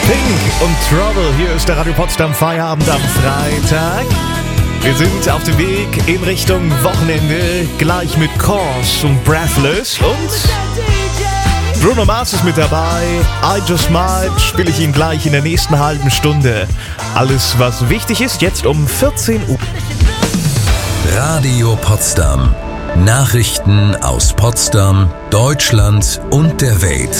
Pink und Trouble, hier ist der Radio Potsdam Feierabend am Freitag. Wir sind auf dem Weg in Richtung Wochenende, gleich mit Cause und Breathless und Bruno Mars ist mit dabei. I Just Might spiele ich Ihnen gleich in der nächsten halben Stunde. Alles, was wichtig ist, jetzt um 14 Uhr. Radio Potsdam. Nachrichten aus Potsdam, Deutschland und der Welt.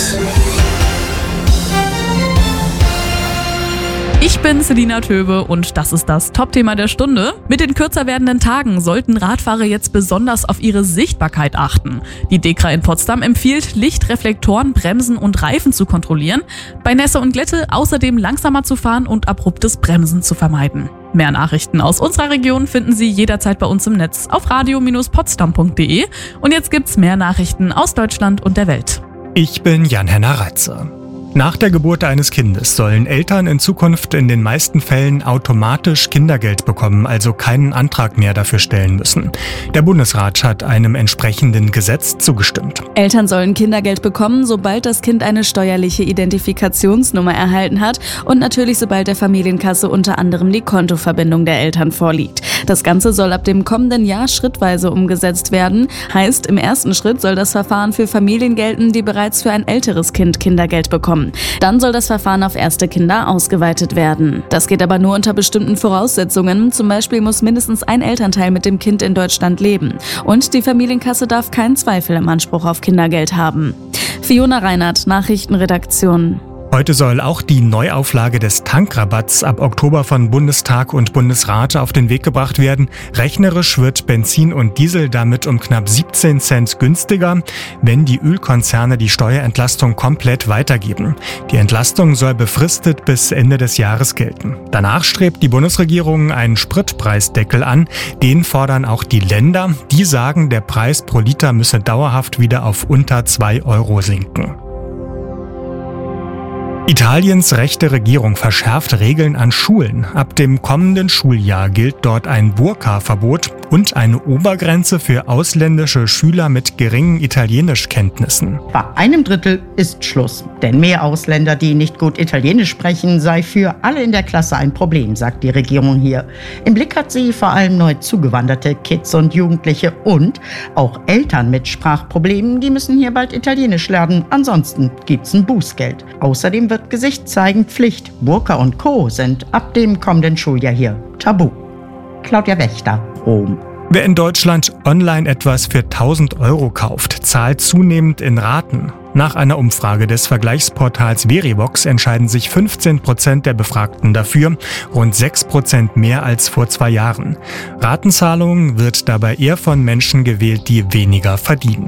Ich bin Selina Töbe und das ist das Top-Thema der Stunde. Mit den kürzer werdenden Tagen sollten Radfahrer jetzt besonders auf ihre Sichtbarkeit achten. Die DEKRA in Potsdam empfiehlt, Licht, Reflektoren, Bremsen und Reifen zu kontrollieren, bei Nässe und Glätte außerdem langsamer zu fahren und abruptes Bremsen zu vermeiden. Mehr Nachrichten aus unserer Region finden Sie jederzeit bei uns im Netz auf radio-potsdam.de. Und jetzt gibt's mehr Nachrichten aus Deutschland und der Welt. Ich bin Jan-Henner Reitzer. Nach der Geburt eines Kindes sollen Eltern in Zukunft in den meisten Fällen automatisch Kindergeld bekommen, also keinen Antrag mehr dafür stellen müssen. Der Bundesrat hat einem entsprechenden Gesetz zugestimmt. Eltern sollen Kindergeld bekommen, sobald das Kind eine steuerliche Identifikationsnummer erhalten hat und natürlich sobald der Familienkasse unter anderem die Kontoverbindung der Eltern vorliegt. Das Ganze soll ab dem kommenden Jahr schrittweise umgesetzt werden. Heißt, im ersten Schritt soll das Verfahren für Familien gelten, die bereits für ein älteres Kind Kindergeld bekommen. Dann soll das Verfahren auf erste Kinder ausgeweitet werden. Das geht aber nur unter bestimmten Voraussetzungen. Zum Beispiel muss mindestens ein Elternteil mit dem Kind in Deutschland leben. Und die Familienkasse darf keinen Zweifel im Anspruch auf Kindergeld haben. Fiona Reinhardt, Nachrichtenredaktion. Heute soll auch die Neuauflage des Tankrabatts ab Oktober von Bundestag und Bundesrat auf den Weg gebracht werden. Rechnerisch wird Benzin und Diesel damit um knapp 17 Cent günstiger, wenn die Ölkonzerne die Steuerentlastung komplett weitergeben. Die Entlastung soll befristet bis Ende des Jahres gelten. Danach strebt die Bundesregierung einen Spritpreisdeckel an. Den fordern auch die Länder. Die sagen, der Preis pro Liter müsse dauerhaft wieder auf unter 2 Euro sinken. Italiens rechte Regierung verschärft Regeln an Schulen. Ab dem kommenden Schuljahr gilt dort ein Burka-Verbot und eine Obergrenze für ausländische Schüler mit geringen Italienischkenntnissen. Bei 1/3 ist Schluss. Denn mehr Ausländer, die nicht gut Italienisch sprechen, sei für alle in der Klasse ein Problem, sagt die Regierung hier. Im Blick hat sie vor allem neu zugewanderte Kids und Jugendliche und auch Eltern mit Sprachproblemen, die müssen hier bald Italienisch lernen. Ansonsten gibt's ein Bußgeld. Außerdem wird Gesicht zeigen Pflicht. Burka und Co. sind ab dem kommenden Schuljahr hier tabu. Claudia Wächter, Rom. Wer in Deutschland online etwas für 1.000 Euro kauft, zahlt zunehmend in Raten. Nach einer Umfrage des Vergleichsportals Verivox entscheiden sich 15% der Befragten dafür, rund 6% mehr als vor 2 Jahren. Ratenzahlung wird dabei eher von Menschen gewählt, die weniger verdienen.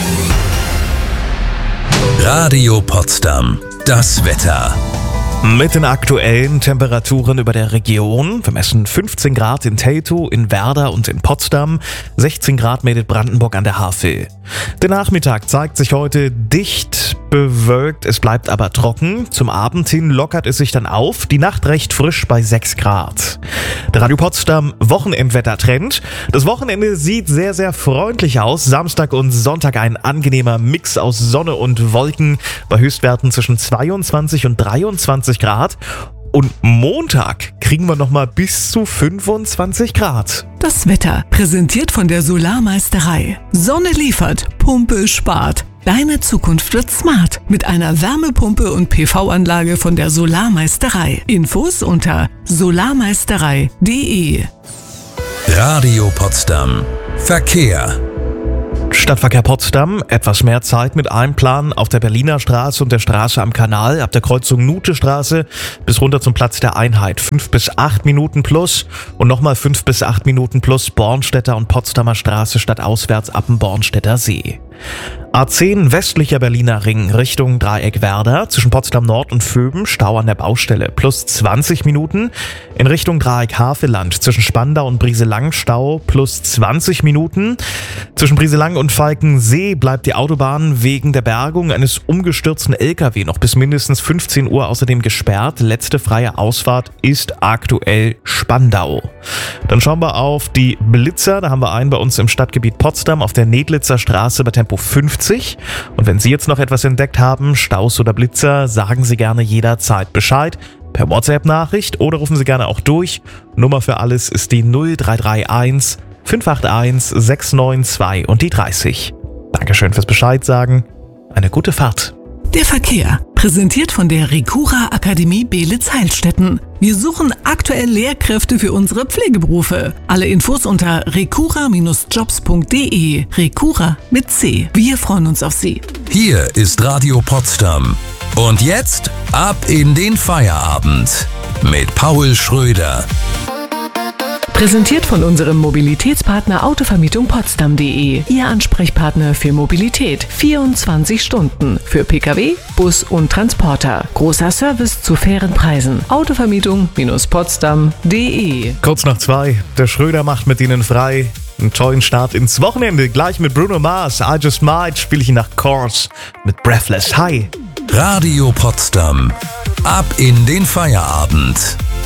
Radio Potsdam. Das Wetter. Mit den aktuellen Temperaturen über der Region. Wir messen 15 Grad in Teltow, in Werder und in Potsdam, 16 Grad meldet Brandenburg an der Havel. Der Nachmittag zeigt sich heute dicht bewölkt, es bleibt aber trocken. Zum Abend hin lockert es sich dann auf, die Nacht recht frisch bei 6 Grad. Der Radio Potsdam Wochenendwettertrend. Das Wochenende sieht sehr, sehr freundlich aus. Samstag und Sonntag ein angenehmer Mix aus Sonne und Wolken bei Höchstwerten zwischen 22 und 23 Grad. Und Montag kriegen wir nochmal bis zu 25 Grad. Das Wetter präsentiert von der Solarmeisterei. Sonne liefert, Pumpe spart. Deine Zukunft wird smart mit einer Wärmepumpe und PV-Anlage von der Solarmeisterei. Infos unter solarmeisterei.de. Radio Potsdam. Verkehr. Stadtverkehr Potsdam, etwas mehr Zeit mit Einplanen auf der Berliner Straße und der Straße am Kanal, ab der Kreuzung Nutestraße bis runter zum Platz der Einheit. 5 bis 8 Minuten plus und nochmal 5 bis 8 Minuten plus Bornstädter und Potsdamer Straße stadtauswärts ab dem Bornstädter See. A10 westlicher Berliner Ring Richtung Dreieck Werder, zwischen Potsdam Nord und Vöben, Stau an der Baustelle, plus 20 Minuten. In Richtung Dreieck Havelland, zwischen Spandau und Brieselang, Stau, plus 20 Minuten. Zwischen Brieselang und Falkensee bleibt die Autobahn wegen der Bergung eines umgestürzten LKW noch bis mindestens 15 Uhr außerdem gesperrt. Letzte freie Ausfahrt ist aktuell Spandau. Dann schauen wir auf die Blitzer, da haben wir einen bei uns im Stadtgebiet Potsdam auf der Nedlitzer Straße bei Tempo 50 50. Und wenn Sie jetzt noch etwas entdeckt haben, Staus oder Blitzer, sagen Sie gerne jederzeit Bescheid. Per WhatsApp-Nachricht oder rufen Sie gerne auch durch. Nummer für alles ist die 0331 581 692 und die 30. Dankeschön fürs Bescheid sagen. Eine gute Fahrt. Der Verkehr, präsentiert von der Recura Akademie Beelitz-Heilstätten. Wir suchen aktuell Lehrkräfte für unsere Pflegeberufe. Alle Infos unter recura-jobs.de. Recura mit C. Wir freuen uns auf Sie. Hier ist Radio Potsdam. Und jetzt ab in den Feierabend mit Paul Schröder. Präsentiert von unserem Mobilitätspartner Autovermietung Potsdam.de. Ihr Ansprechpartner für Mobilität. 24 Stunden. Für Pkw, Bus und Transporter. Großer Service zu fairen Preisen. Autovermietung-potsdam.de. Kurz nach 2. Der Schröder macht mit Ihnen frei. Einen tollen Start ins Wochenende. Gleich mit Bruno Mars. I Just Might spiele ich ihn nach Course mit Breathless. Hi. Radio Potsdam. Ab in den Feierabend.